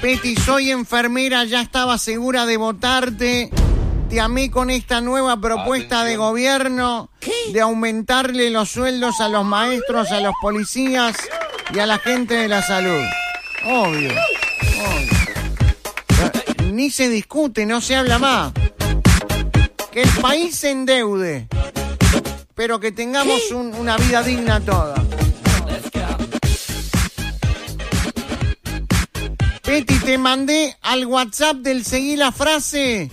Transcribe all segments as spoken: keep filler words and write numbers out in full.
Peti, soy enfermera, ya estaba segura de votarte. Te amé con esta nueva propuesta de gobierno de aumentarle los sueldos a los maestros, a los policías y a la gente de la salud. Obvio, obvio. Ni se discute, no se habla más. Que el país se endeude, pero que tengamos un, una vida digna toda. Peti, te mandé al WhatsApp del Seguí la Frase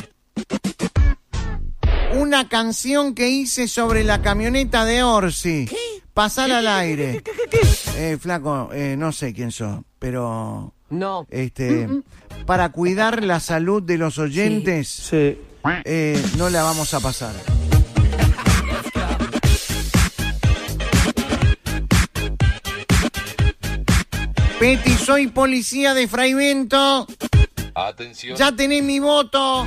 una canción que hice sobre la camioneta de Orsi. Pasala al aire. Eh, flaco, eh, no sé quién sos, pero... No. Este, para cuidar la salud de los oyentes, Sí. eh, no la vamos a pasar. Peti, soy policía de Fraivento. Atención. Ya tenés mi voto.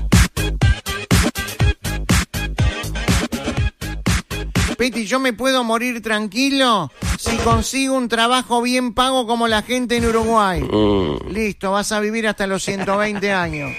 Peti, ¿yo me puedo morir tranquilo si consigo un trabajo bien pago como la gente en Uruguay? Mm. Listo, vas a vivir hasta los ciento veinte años.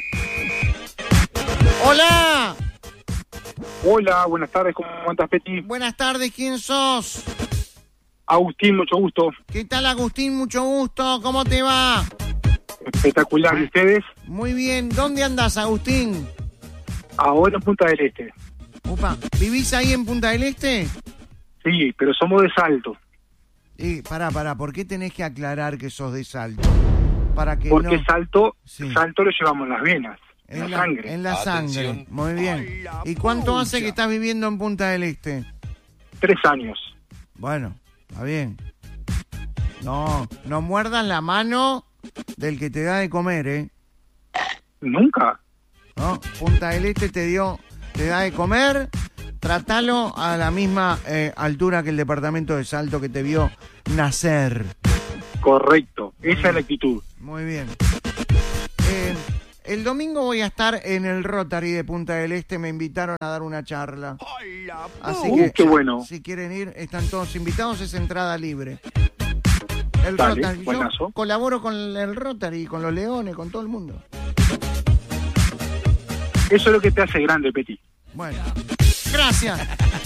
¡Hola! Hola, buenas tardes, ¿cómo andas, Peti? Buenas tardes, ¿quién sos? Agustín, mucho gusto. ¿Qué tal, Agustín? Mucho gusto, ¿cómo te va? Espectacular, ¿y ustedes? Muy bien, ¿dónde andás, Agustín? Ahora en Punta del Este. Upa, ¿vivís ahí en Punta del Este? Sí, pero somos de Salto. Y pará, pará, ¿por qué tenés que aclarar que sos de Salto? Para que Porque no... Salto, Sí. Salto lo llevamos en las venas, en, En la, la, sangre. en la sangre, Atención. muy bien. ¿Y cuánto hace que estás viviendo en Punta del Este? Tres años. Bueno, está bien. No, no muerdas la mano del que te da de comer, ¿eh? ¿Nunca? ¿No? Punta del Este te dio, te da de comer, tratalo a la misma eh, altura que el departamento de Salto que te vio nacer. Correcto, esa es la actitud. Muy bien. Eh, el domingo voy a estar en el Rotary de Punta del Este, me invitaron a dar una charla. Así Uh, que, qué bueno. si quieren ir, están todos invitados, es entrada libre. El Dale, Rotary, yo buenazo. colaboro con el Rotary, con los Leones, con todo el mundo. Eso es lo que te hace grande, Peti. Bueno, gracias.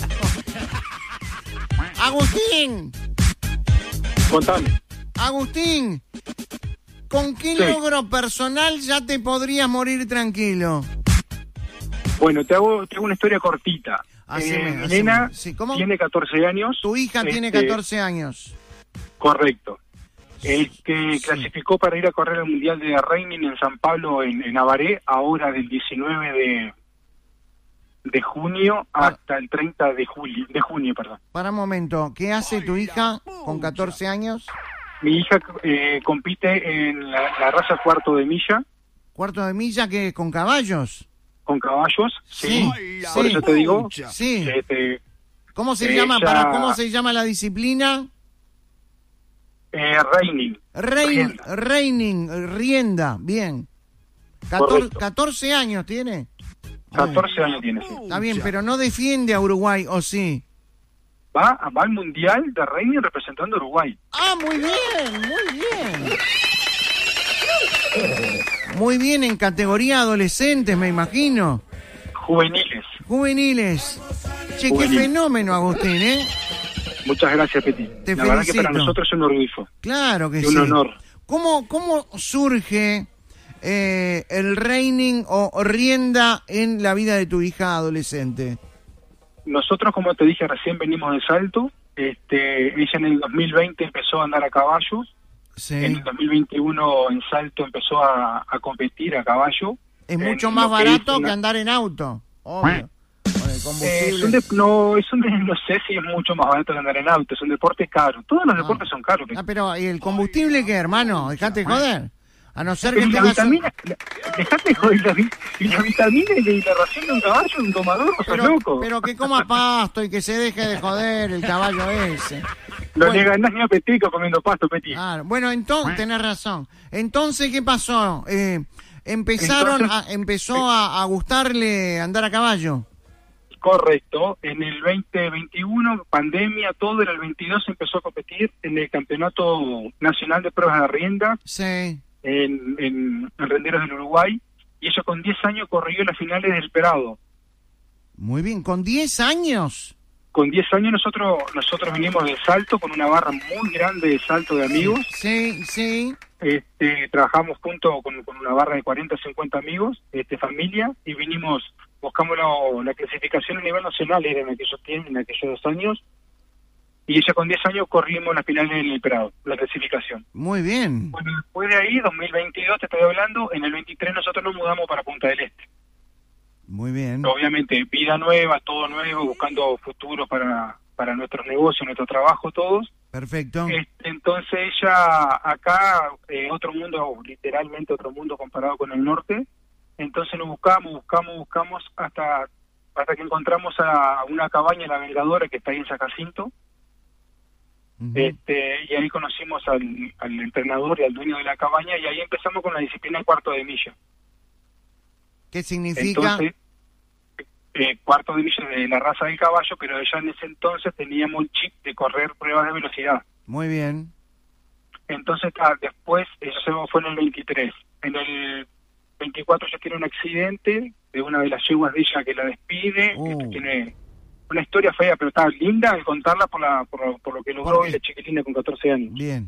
Agustín, Contame. Agustín, ¿con qué Sí. logro personal ya te podrías morir tranquilo? Bueno, te hago, te hago una historia cortita. Haceme, Eh, mi haceme. nena Sí, ¿cómo? tiene catorce años. Tu hija tiene Este, catorce años. Correcto. Este, Sí. clasificó para ir a correr el Mundial de Reining en San Pablo, en, en Avaré, ahora del diecinueve de, de junio hasta el treinta de julio, de junio, perdón. Para un momento, ¿qué hace tu hija con catorce años? Mi hija eh, compite en la, la raza cuarto de milla ¿Cuarto de milla que con caballos? con caballos, sí. Sí, Por sí. eso te digo, Sí. este, ¿Cómo se Ella- llama para cómo se llama la disciplina? eh, Reining. Rein, Rienda. reining, rienda, bien. Cator- Correcto. catorce años tiene. catorce años tiene, sí. Está bien, pero no defiende a Uruguay, ¿o sí? Va, va al Mundial de Reining representando a Uruguay. Ah, muy bien, muy bien. Muy bien en categoría adolescentes, me imagino. Juveniles. Juveniles. Che, qué Juvenil. fenómeno, Agustín, ¿eh? Muchas gracias, Peti. Te la verdad que felicito. para nosotros es un orgullo. Claro que Y sí. un honor. ¿Cómo, cómo surge eh, el reining o rienda en la vida de tu hija adolescente? Nosotros, como te dije recién, venimos de Salto. Este, ella en el dos mil veinte empezó a andar a caballo. Sí. En el dos mil veintiuno en Salto empezó a, a competir a caballo. Es en mucho lo más que barato es una- que andar en auto, obvio. Con el Eh, combustible. es un de- no, es un de- no sé si es mucho más barato que andar en auto, es un deporte caro. Todos los deportes son caros. Ah, pero ¿y el combustible qué, hermano? Dejate de joder. A no ser que Pero y la tengas... vitamina, la- dejate de joder, la, vi- y la vitamina y la, y la ración de un caballo, un domador, no sos Pero, loco. pero que coma pasto y que se deje de joder el caballo ese. no bueno. le ganás ni a Petico comiendo pasto, Peti. Claro. Bueno, entonces, tenés razón. Entonces, ¿qué pasó? Eh, empezaron Entonces- a, empezó a, a gustarle andar a caballo. Correcto, en el veinte veintiuno, pandemia, todo, en el veintidós empezó a competir en el Campeonato Nacional de Pruebas de Rienda, Sí. en, en, en Renderos del Uruguay, y ella con diez años corrió las finales del Prado. Muy bien, ¿con diez años? Con diez años nosotros nosotros venimos de salto, con una barra muy grande de salto de amigos. Sí, sí. Este, trabajamos junto con, con una barra de cuarenta, cincuenta amigos, este, familia, y vinimos, buscamos la, la clasificación a nivel nacional, era en aquellos tiempos, en aquellos dos años, y ella con diez años corrimos las finales en el Prado, la clasificación. Muy bien. Bueno, después de ahí, dos mil veintidós te estoy hablando, en el veintitrés nosotros nos mudamos para Punta del Este. Muy bien. Obviamente, vida nueva, todo nuevo, buscando futuro para, para nuestros negocios, nuestro trabajo, todos. Perfecto. Este, entonces ella acá, eh, otro mundo, literalmente otro mundo comparado con el norte. Entonces nos buscamos, buscamos, buscamos hasta hasta que encontramos a una cabaña, La Vengadora, que está ahí en San Jacinto. Uh-huh. Este, y ahí conocimos al, al entrenador y al dueño de la cabaña, y ahí empezamos con la disciplina de cuarto de milla. ¿Qué significa? Entonces, eh, cuarto de milla de la raza del caballo, pero ya en ese entonces teníamos el chip de correr pruebas de velocidad. Muy bien. Entonces, ah, después, eso se fue en el veintitrés. En el veinticuatro ya tiene un accidente de una de las yeguas de ella que la despide, uh. que tiene una historia fea, pero está linda al contarla por, la, por, por lo que logró la chiquitina con catorce años. Bien.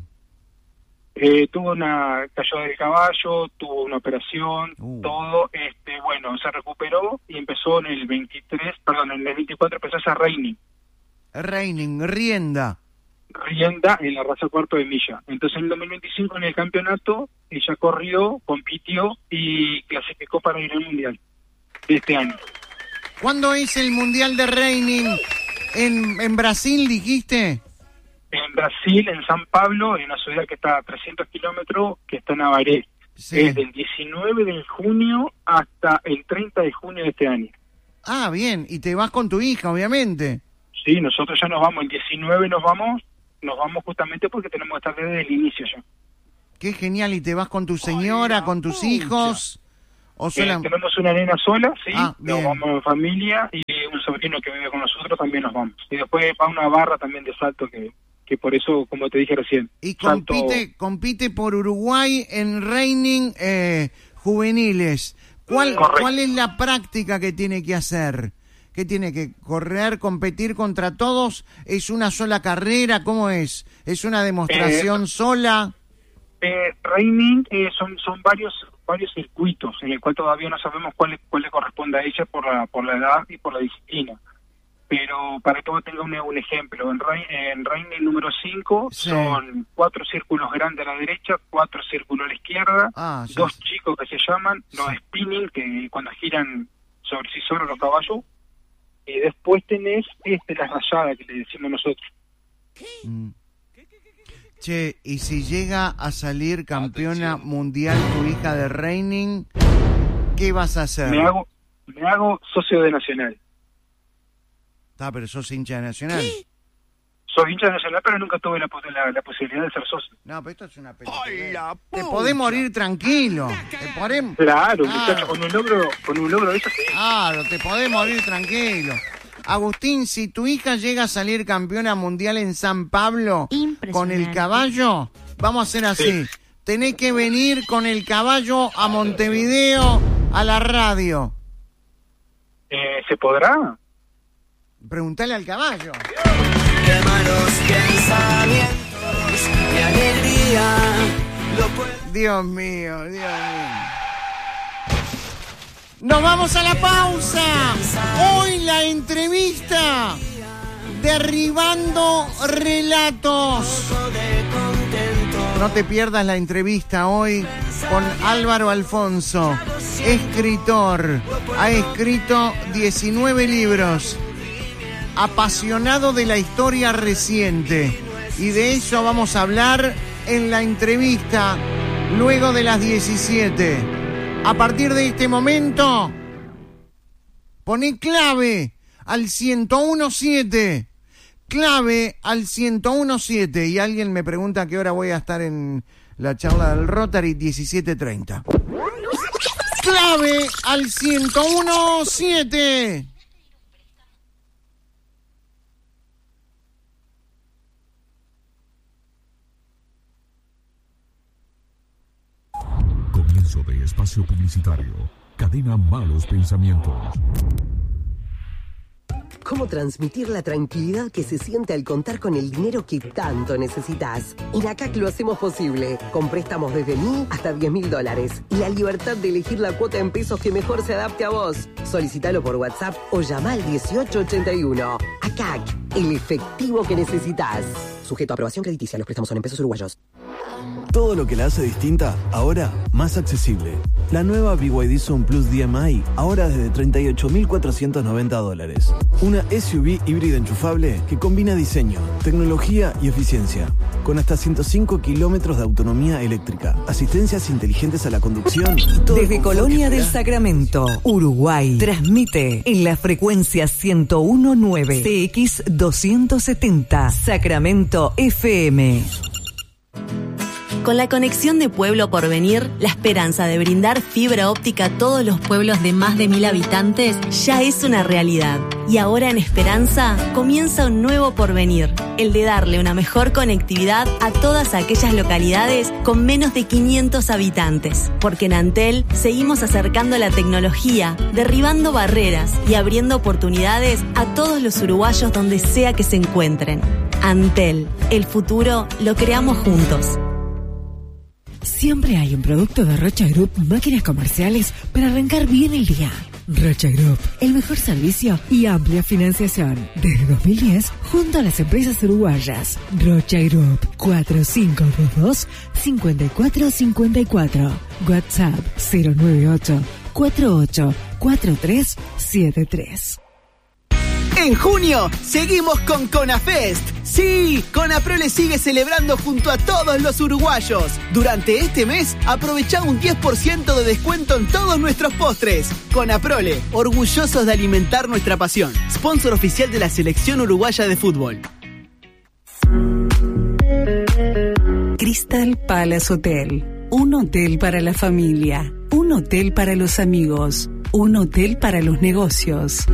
Eh, tuvo una, cayó del caballo, tuvo una operación, uh. todo, este, bueno, se recuperó y empezó en el veintitrés, perdón, en el veinticuatro empezó a hacer reining. Reining, rienda. Rienda en la raza cuarto de milla. Entonces en el dos mil veinticinco en el campeonato ella corrió, compitió y clasificó para ir al mundial de este año. ¿Cuándo es el mundial de reining? ¿En, en Brasil dijiste? En Brasil, en San Pablo, en una ciudad que está a trescientos kilómetros, que está en Avaré. Sí. Es del diecinueve de junio hasta el treinta de junio de este año. Ah, bien. Y te vas con tu hija, obviamente. Sí, nosotros ya nos vamos. El diecinueve nos vamos, nos vamos justamente porque tenemos que estar desde el inicio ya. Qué genial. ¿Y te vas con tu señora, Ay, con tus pucha. hijos? ¿O sola... eh, tenemos una nena sola, sí. Ah, nos vamos en familia, y un sobrino que vive con nosotros también nos vamos. Y después va una barra también de salto que... que por eso, como te dije recién... Y compite salto... compite por Uruguay en reining eh, juveniles. ¿Cuál, ¿Cuál es la práctica que tiene que hacer? ¿Qué tiene que correr, competir contra todos? ¿Es una sola carrera? ¿Cómo es? ¿Es una demostración eh, sola? Eh, reining eh, son son varios varios circuitos en el cual todavía no sabemos cuál, cuál le corresponde a ella por la, por la edad y por la disciplina. Pero para que todo tenga un, un ejemplo, en, en reining número cinco sí. son cuatro círculos grandes a la derecha, cuatro círculos a la izquierda, ah, sí, dos sí. chicos que se llaman, sí. los spinning, que cuando giran sobre sí solos los caballos, y después tenés este, la rayada que le decimos nosotros. Mm. Che, y si llega a salir campeona Atención. mundial tu hija de reining, ¿qué vas a hacer? Me hago, me hago socio de Nacional. Ah, pero sos hincha de Nacional. ¿Qué? Soy hincha de Nacional, pero nunca tuve la, la, la posibilidad de ser socio. No, pero esto es una película. Te podés morir tranquilo. Te podés... Claro, ah. muchacho, con un logro, con un logro de eso sí. Claro, te podés morir tranquilo. Agustín, si tu hija llega a salir campeona mundial en San Pablo con el caballo, vamos a hacer así. Sí. Tenés que venir con el caballo a Montevideo a la radio. Eh, ¿Se podrá? Preguntale al caballo. Qué malos pensamientos, qué alegría. Lo puedo... Dios mío, Dios mío. ¡Nos vamos a la pausa! Hoy la entrevista Derribando Relatos. No te pierdas la entrevista hoy con Álvaro Alfonso, escritor. Ha escrito diecinueve libros. Apasionado de la historia reciente, y de eso vamos a hablar en la entrevista luego de las diecisiete. A partir de este momento, poné clave al ciento uno siete, clave al ciento uno siete, y alguien me pregunta a qué hora voy a estar en la charla del Rotary, diecisiete treinta. Clave al ciento uno siete. Aviso de espacio publicitario. Cadena Malos Pensamientos. ¿Cómo transmitir la tranquilidad que se siente al contar con el dinero que tanto necesitas? En A C A C lo hacemos posible, con préstamos desde mil hasta diez mil dólares y la libertad de elegir la cuota en pesos que mejor se adapte a vos. Solicítalo por WhatsApp o llama al dieciocho ochenta y uno. A C A C, el efectivo que necesitas. Sujeto a aprobación crediticia, los préstamos son en pesos uruguayos. Todo lo que la hace distinta, ahora más accesible. La nueva B Y D Zone Plus D M I, ahora desde treinta y ocho mil cuatrocientos noventa dólares. Una S U V híbrida enchufable que combina diseño, tecnología y eficiencia. Con hasta ciento cinco kilómetros de autonomía eléctrica, asistencias inteligentes a la conducción. Desde Colonia del Sacramento, Uruguay, transmite en la frecuencia ciento uno punto nueve C X doscientos setenta, Sacramento F M. Con la conexión de Pueblo Porvenir, la esperanza de brindar fibra óptica a todos los pueblos de más de mil habitantes ya es una realidad. Y ahora en Esperanza comienza un nuevo porvenir, el de darle una mejor conectividad a todas aquellas localidades con menos de quinientos habitantes. Porque en Antel seguimos acercando la tecnología, derribando barreras y abriendo oportunidades a todos los uruguayos donde sea que se encuentren. Antel, el futuro lo creamos juntos. Siempre hay un producto de Rocha Group Máquinas Comerciales para arrancar bien el día. Rocha Group, el mejor servicio y amplia financiación. Desde dos mil diez, junto a las empresas uruguayas. Rocha Group, cuatro cinco dos dos, cinco cuatro cinco cuatro. WhatsApp cero nueve ocho, cuatro ocho cuatro tres siete tres. En junio, seguimos con CONAFEST. Sí, Conaprole sigue celebrando junto a todos los uruguayos. Durante este mes, aprovecha un diez por ciento de descuento en todos nuestros postres. Conaprole, orgullosos de alimentar nuestra pasión. Sponsor oficial de la Selección Uruguaya de Fútbol. Crystal Palace Hotel. Un hotel para la familia. Un hotel para los amigos. Un hotel para los negocios.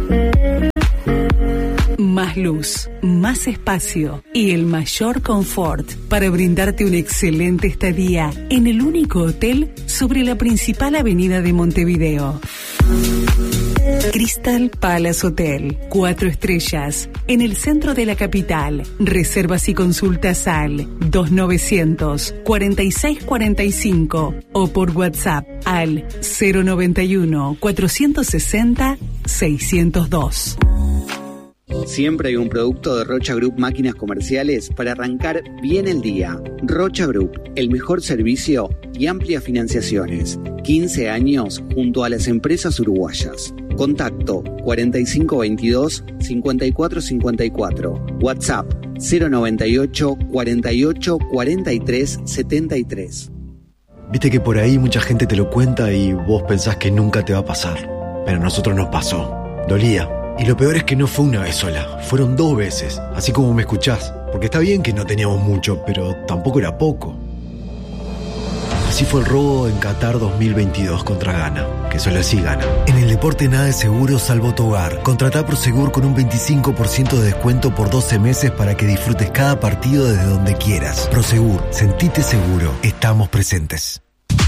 Más luz, más espacio y el mayor confort para brindarte una excelente estadía en el único hotel sobre la principal avenida de Montevideo. Crystal Palace Hotel, cuatro estrellas, en el centro de la capital. Reservas y consultas al dos novecientos, cuarenta y seis cuarenta y cinco o por WhatsApp al cero noventa y uno, cuatrocientos sesenta, seiscientos dos. Siempre hay un producto de Rocha Group Máquinas Comerciales para arrancar bien el día. Rocha Group, el mejor servicio y amplias financiaciones. quince años junto a las empresas uruguayas. Contacto cuarenta y cinco veintidós, cincuenta y cuatro cincuenta y cuatro. WhatsApp cero noventa y ocho, cuarenta y ocho, cuarenta y tres, setenta y tres. Viste que por ahí mucha gente te lo cuenta y vos pensás que nunca te va a pasar. Pero a nosotros nos pasó. Dolía. Y lo peor es que no fue una vez sola, fueron dos veces, así como me escuchás. Porque está bien que no teníamos mucho, pero tampoco era poco. Así fue el robo en Qatar dos mil veintidós contra Ghana, que solo así gana. En el deporte nada es seguro salvo tu hogar. Contratá Prosegur con un veinticinco por ciento de descuento por doce meses para que disfrutes cada partido desde donde quieras. Prosegur, sentite seguro, estamos presentes.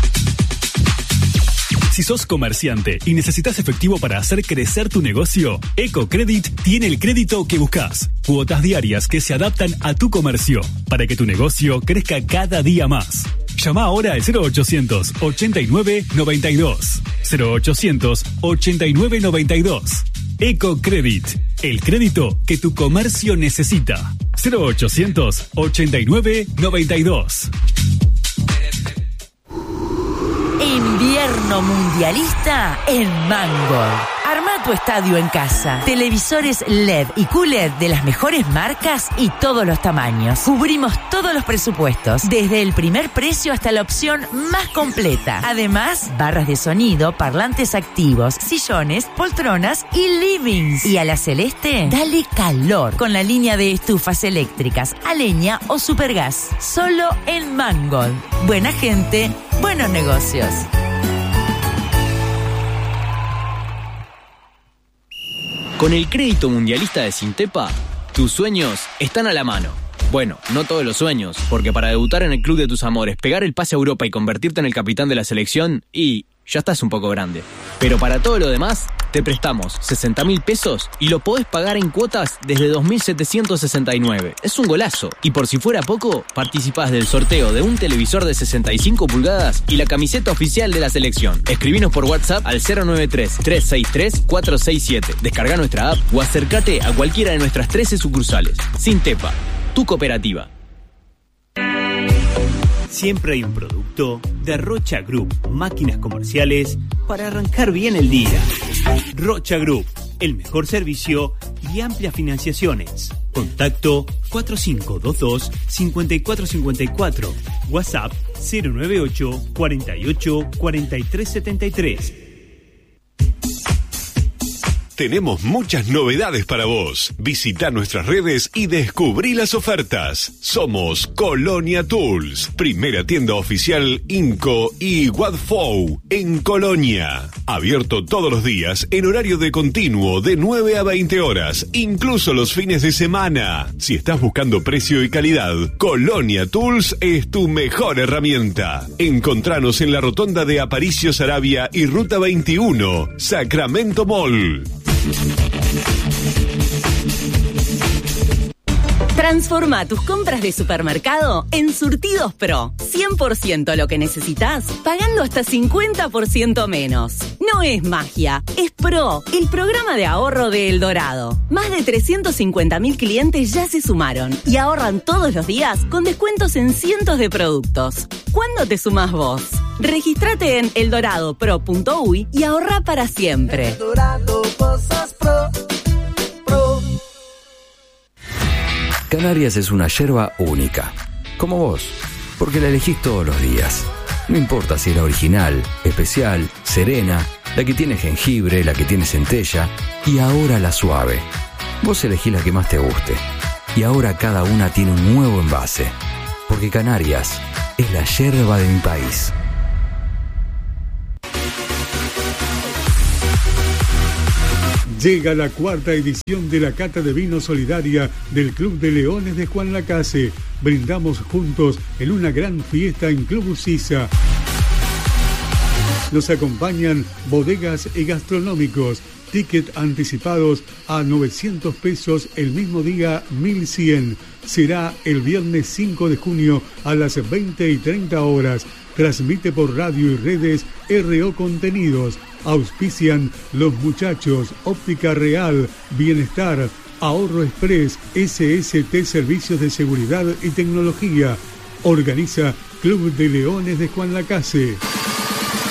Si sos comerciante y necesitas efectivo para hacer crecer tu negocio, EcoCredit tiene el crédito que buscas. Cuotas diarias que se adaptan a tu comercio para que tu negocio crezca cada día más. Llama ahora al cero ochocientos, ochenta y nueve, noventa y dos. cero ochocientos, ochenta y nueve, noventa y dos. EcoCredit, el crédito que tu comercio necesita. cero ochocientos, ochenta y nueve, noventa y dos. Invierno mundialista en Mangold. Arma tu estadio en casa. Televisores L E D y Q L E D de las mejores marcas y todos los tamaños. Cubrimos todos los presupuestos, desde el primer precio hasta la opción más completa. Además, barras de sonido, parlantes activos, sillones, poltronas y livings. Y a la celeste, dale calor con la línea de estufas eléctricas, a leña o supergas. Solo en Mangold. Buena gente, buenos negocios. Con el crédito mundialista de Sintepa, tus sueños están a la mano. Bueno, no todos los sueños, porque para debutar en el club de tus amores, pegar el pase a Europa y convertirte en el capitán de la selección, y ya estás un poco grande. Pero para todo lo demás, te prestamos sesenta mil pesos y lo podés pagar en cuotas desde dos mil setecientos sesenta y nueve. Es un golazo. Y por si fuera poco, participás del sorteo de un televisor de sesenta y cinco pulgadas y la camiseta oficial de la selección. Escribinos por WhatsApp al cero nueve tres, tres seis tres, cuatro seis siete. Descarga nuestra app o acércate a cualquiera de nuestras trece sucursales. Sintepa, tu cooperativa. Siempre hay un producto de Rocha Group, máquinas comerciales para arrancar bien el día. Rocha Group, el mejor servicio y amplias financiaciones. Contacto cuatro cinco dos dos, cinco cuatro cinco cuatro. WhatsApp cero nueve ocho, cuarenta y ocho, cuarenta y tres setenta y tres. Tenemos muchas novedades para vos. Visita nuestras redes y descubrí las ofertas. Somos Colonia Tools, primera tienda oficial Inco y Wadfou en Colonia. Abierto todos los días en horario de continuo de nueve a veinte horas, incluso los fines de semana. Si estás buscando precio y calidad, Colonia Tools es tu mejor herramienta. Encontranos en la rotonda de Aparicio Saravia y Ruta veintiuno, Sacramento Mall. Transforma tus compras de supermercado en Surtidos Pro. cien por ciento lo que necesitas, pagando hasta cincuenta por ciento menos. No es magia, es Pro, el programa de ahorro de El Dorado. Más de trescientos cincuenta mil clientes ya se sumaron y ahorran todos los días con descuentos en cientos de productos. ¿Cuándo te sumás vos? Regístrate en eldorado pro punto uy y ahorra para siempre. Eldorado Cosas Pro. Pro. Canarias es una yerba única, como vos, porque la elegís todos los días. No importa si es la original, especial, serena, la que tiene jengibre, la que tiene centella y ahora la suave. Vos elegís la que más te guste. Y ahora cada una tiene un nuevo envase, porque Canarias es la yerba de mi país. Llega la cuarta edición de la Cata de Vino Solidaria del Club de Leones de Juan Lacase. Brindamos juntos en una gran fiesta en Club Ucisa. Nos acompañan bodegas y gastronómicos. Ticket anticipados a novecientos pesos, el mismo día mil cien. Será el viernes cinco de junio a las veinte y treinta horas. Transmite por radio y redes R O Contenidos. Auspician Los Muchachos, Óptica Real, Bienestar, Ahorro Express, S S T Servicios de Seguridad y Tecnología. Organiza Club de Leones de Juan Lacase.